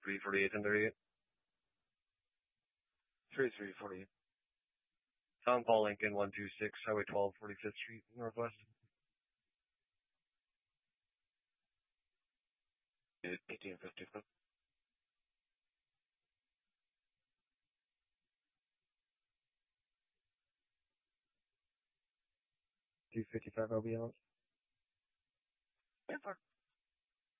348 and 38. 3348. Tom Paul Lincoln, 126, Highway 12, 45th Street, Northwest. 1855. 255, I'll be on. Yeah,